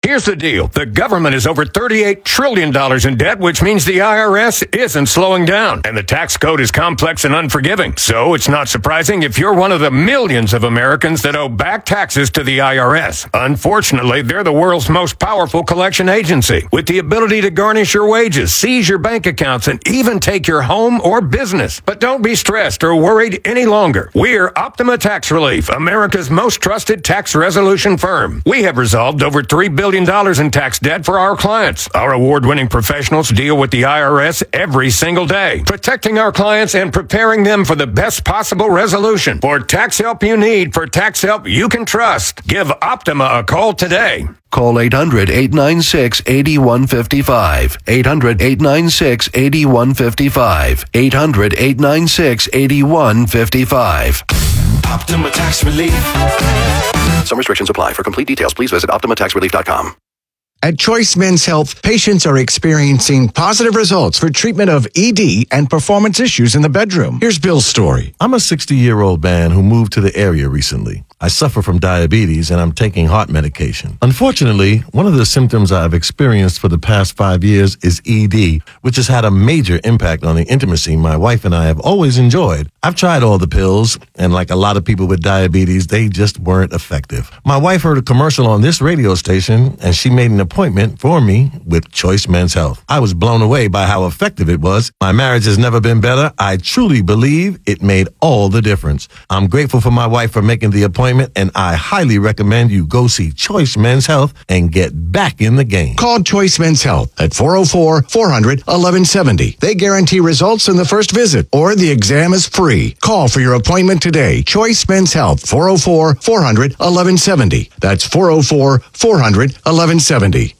Here's the deal. The government is over $38 trillion in debt, which means the IRS isn't slowing down. And the tax code is complex and unforgiving. So it's not surprising if you're one of the millions of Americans that owe back taxes to the IRS. Unfortunately, they're the world's most powerful collection agency, with the ability to garnish your wages, seize your bank accounts, and even take your home or business. But don't be stressed or worried any longer. We're Optima Tax Relief, America's most trusted tax resolution firm. We have resolved over $3 billion in tax debt for our clients. Our award-winning professionals deal with the IRS every single day, protecting our clients and preparing them for the best possible resolution. For tax help you need, for tax help you can trust, give Optima a call today. Call 800-896-8155. 800-896-8155. 800-896-8155. Optima Tax Relief. Some restrictions apply. For complete details, please visit OptimaTaxRelief.com. At Choice Men's Health, patients are experiencing positive results for treatment of ED and performance issues in the bedroom. Here's Bill's story. I'm a 60-year-old man who moved to the area recently. I suffer from diabetes and I'm taking heart medication. Unfortunately, one of the symptoms I've experienced for the past 5 years is ED, which has had a major impact on the intimacy my wife and I have always enjoyed. I've tried all the pills, and like a lot of people with diabetes, they just weren't effective. My wife heard a commercial on this radio station, and she made an appointment for me with Choice Men's Health. I was blown away by how effective it was. My marriage has never been better. I truly believe it made all the difference. I'm grateful for my wife for making the appointment, and I highly recommend you go see Choice Men's Health and get back in the game. Call Choice Men's Health at 404-400-1170. They guarantee results in the first visit, or the exam is free. Call for your appointment today. Choice Men's Health, 404-400-1170. That's 404-400-1170.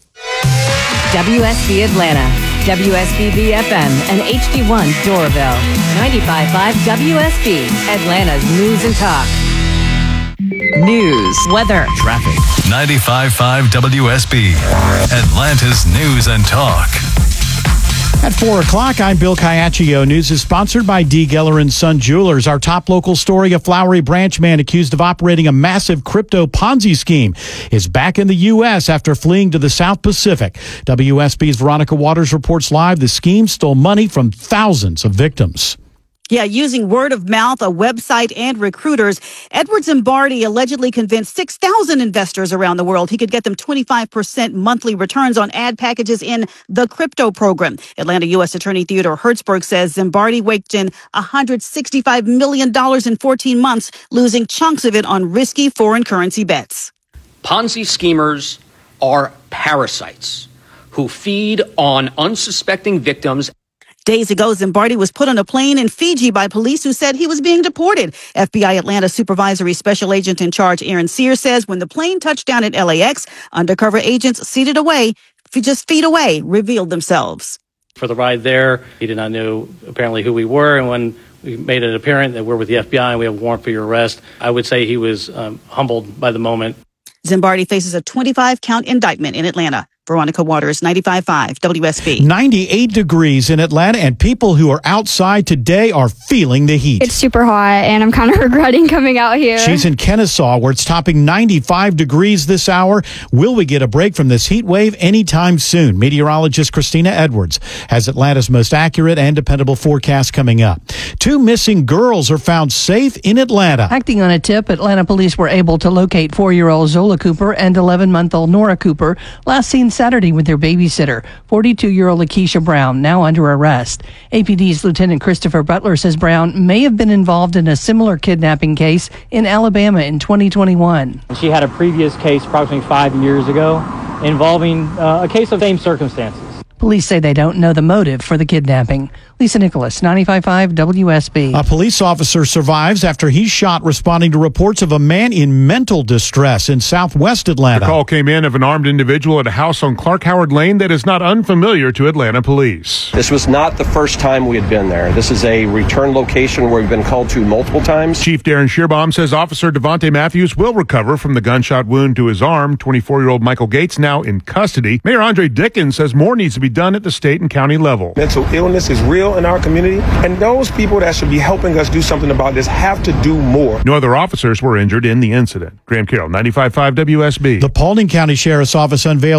WSB Atlanta, WSB FM, and HD1 Doraville. 95.5 WSB, Atlanta's News and Talk. News, weather, traffic. 95.5 WSB, Atlanta's News and Talk. At 4 o'clock, I'm Bill Caiaccio. News is sponsored by D. Geller & Son Jewelers. Our top local story, a Flowery Branch man accused of operating a massive crypto Ponzi scheme is back in the U.S. after fleeing to the South Pacific. WSB's Veronica Waters reports live the scheme stole money from thousands of victims. Yeah, using word of mouth, a website, and recruiters, Edward Zimbardi allegedly convinced 6,000 investors around the world he could get them 25% monthly returns on ad packages in the crypto program. Atlanta U.S. Attorney Theodore Hertzberg says Zimbardi waked in $165 million in 14 months, losing chunks of it on risky foreign currency bets. Ponzi schemers are parasites who feed on unsuspecting victims. Days ago, Zimbardi was put on a plane in Fiji by police who said he was being deported. FBI Atlanta Supervisory Special Agent in Charge Aaron Sears says when the plane touched down at LAX, undercover agents seated away, just feet away, revealed themselves. For the ride there, he did not know apparently who we were, and when we made it apparent that we're with the FBI and we have a warrant for your arrest, I would say he was humbled by the moment. Zimbardi faces a 25-count indictment in Atlanta. Veronica Waters, 95.5 WSB. 98 degrees in Atlanta, and people who are outside today are feeling the heat. It's super hot, and I'm kind of regretting coming out here. She's in Kennesaw, where it's topping 95 degrees this hour. Will we get a break from this heat wave anytime soon? Meteorologist Christina Edwards has Atlanta's most accurate and dependable forecast coming up. 2 missing girls are found safe in Atlanta. Acting on a tip, Atlanta police were able to locate 4-year-old Zola Cooper and 11-month-old Nora Cooper, last seen Saturday with their babysitter. 42-year-old Lakeisha Brown, now under arrest. APD's Lieutenant Christopher Butler says Brown may have been involved in a similar kidnapping case in Alabama in 2021. She had a previous case approximately 5 years ago involving a case of same circumstances. Police say they don't know the motive for the kidnapping. Lisa Nicholas, 95.5 WSB. A police officer survives after he's shot responding to reports of a man in mental distress in southwest Atlanta. The call came in of an armed individual at a house on Clark Howard Lane that is not unfamiliar to Atlanta police. This was not the first time we had been there. This is a return location where we've been called to multiple times. Chief Darren Shearbaum says Officer Devontae Matthews will recover from the gunshot wound to his arm. 24-year-old Michael Gates now in custody. Mayor Andre Dickens says more needs to be done at the state and county level. Mental illness is real in our community, and those people that should be helping us do something about this have to do more. No other officers were injured in the incident. Graham Carroll, 95.5 WSB. The Paulding County Sheriff's Office unveiled